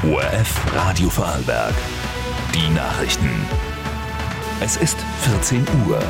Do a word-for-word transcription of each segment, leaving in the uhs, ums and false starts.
O R F Radio Vorarlberg. Die Nachrichten. Es ist vierzehn Uhr.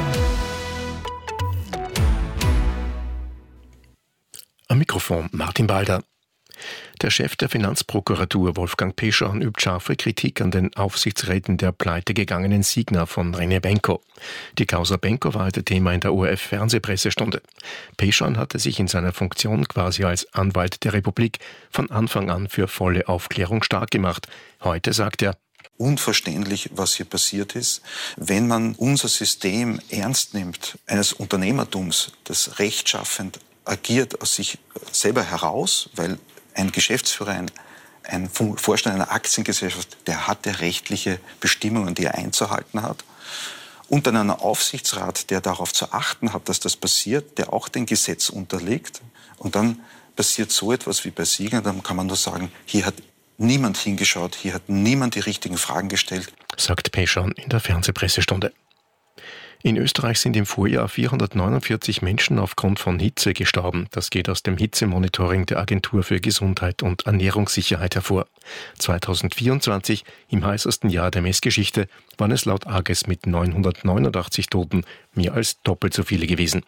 Am Mikrofon Martin Balder. Der Chef der Finanzprokuratur Wolfgang Peschorn übt scharfe Kritik an den Aufsichtsräten der pleitegegangenen Signa von René Benko. Die Causa Benko war heute Thema in der O R F Fernsehpressestunde. Peschorn hatte sich in seiner Funktion quasi als Anwalt der Republik von Anfang an für volle Aufklärung stark gemacht. Heute sagt er: Unverständlich, was hier passiert ist. Wenn man unser System ernst nimmt, eines Unternehmertums, das rechtschaffend agiert aus sich selber heraus, weil ein Geschäftsführer, ein, ein Vorstand einer Aktiengesellschaft, der hat ja rechtliche Bestimmungen, die er einzuhalten hat. Und dann einen Aufsichtsrat, der darauf zu achten hat, dass das passiert, der auch dem Gesetz unterliegt. Und dann passiert so etwas wie bei Signa, dann kann man nur sagen, hier hat niemand hingeschaut, hier hat niemand die richtigen Fragen gestellt. Sagt Peschorn in der Fernsehpressestunde. In Österreich sind im Vorjahr vierhundertneunundvierzig Menschen aufgrund von Hitze gestorben. Das geht aus dem Hitzemonitoring der Agentur für Gesundheit und Ernährungssicherheit hervor. zweitausendvierundzwanzig, im heißesten Jahr der Messgeschichte, waren es laut A G E S mit neunhundertneunundachtzig Toten mehr als doppelt so viele gewesen.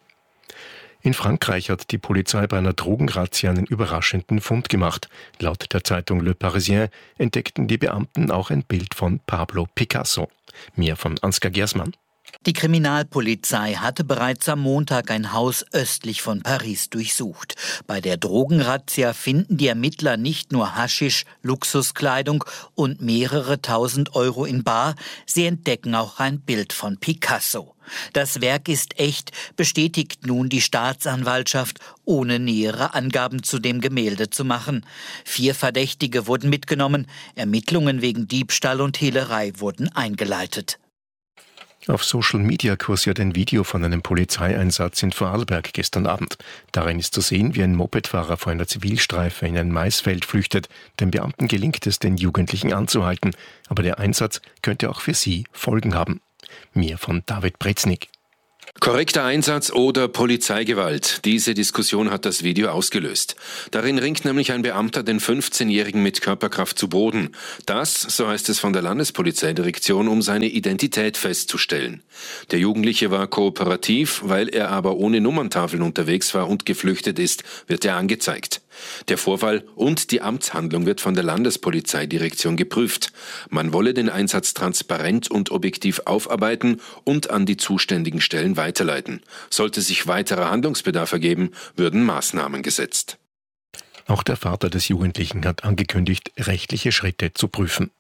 In Frankreich hat die Polizei bei einer Drogenrazzia einen überraschenden Fund gemacht. Laut der Zeitung Le Parisien entdeckten die Beamten auch ein Bild von Pablo Picasso. Mehr von Ansgar Gersmann. Die Kriminalpolizei hatte bereits am Montag ein Haus östlich von Paris durchsucht. Bei der Drogenrazzia finden die Ermittler nicht nur Haschisch, Luxuskleidung und mehrere tausend Euro in bar, sie entdecken auch ein Bild von Picasso. Das Werk ist echt, bestätigt nun die Staatsanwaltschaft, ohne nähere Angaben zu dem Gemälde zu machen. Vier Verdächtige wurden mitgenommen, Ermittlungen wegen Diebstahl und Hehlerei wurden eingeleitet. Auf Social Media kursiert ein Video von einem Polizeieinsatz in Vorarlberg gestern Abend. Darin ist zu sehen, wie ein Mopedfahrer vor einer Zivilstreife in ein Maisfeld flüchtet. Den Beamten gelingt es, den Jugendlichen anzuhalten. Aber der Einsatz könnte auch für sie Folgen haben. Mehr von David Breznik. Korrekter Einsatz oder Polizeigewalt? Diese Diskussion hat das Video ausgelöst. Darin ringt nämlich ein Beamter den fünfzehnjährigen mit Körperkraft zu Boden. Das, so heißt es von der Landespolizeidirektion, um seine Identität festzustellen. Der Jugendliche war kooperativ, weil er aber ohne Nummerntafeln unterwegs war und geflüchtet ist, wird er angezeigt. Der Vorfall und die Amtshandlung wird von der Landespolizeidirektion geprüft. Man wolle den Einsatz transparent und objektiv aufarbeiten und an die zuständigen Stellen weiterleiten. Sollte sich weiterer Handlungsbedarf ergeben, würden Maßnahmen gesetzt. Auch der Vater des Jugendlichen hat angekündigt, rechtliche Schritte zu prüfen.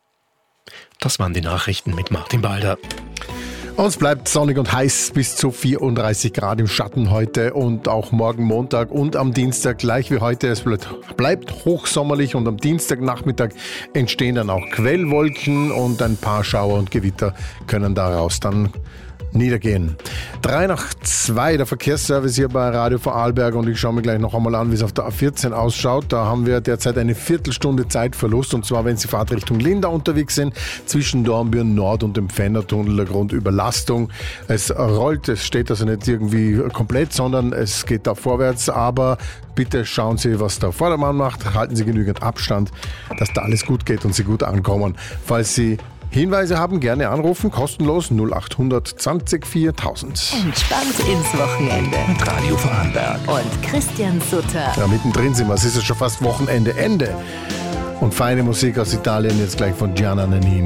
Das waren die Nachrichten mit Martin Balder. Uns bleibt sonnig und heiß bis zu vierunddreißig Grad im Schatten heute und auch morgen Montag und am Dienstag gleich wie heute. Es bleibt hochsommerlich und am Dienstagnachmittag entstehen dann auch Quellwolken und ein paar Schauer und Gewitter können daraus dann niedergehen. Drei nach zwei, der Verkehrsservice hier bei Radio Vorarlberg, und ich schaue mir gleich noch einmal an, wie es auf der A vierzehn ausschaut. Da haben wir derzeit eine Viertelstunde Zeitverlust, und zwar, wenn Sie Fahrtrichtung Linda unterwegs sind, zwischen Dornbirn Nord und dem Fennertunnel aufgrund Überlastung. Es rollt, es steht also nicht irgendwie komplett, sondern es geht da vorwärts, aber bitte schauen Sie, was der Vordermann macht, halten Sie genügend Abstand, dass da alles gut geht und Sie gut ankommen. Falls Sie Hinweise haben, gerne anrufen, kostenlos null acht hundert zwanzig viertausend. Entspannt ins Wochenende. Mit Radio Vorarlberg. Und Christian Sutter. Ja, mittendrin sind wir, es ist ja schon fast Wochenende, Ende. Und feine Musik aus Italien, jetzt gleich von Gianna Nannini.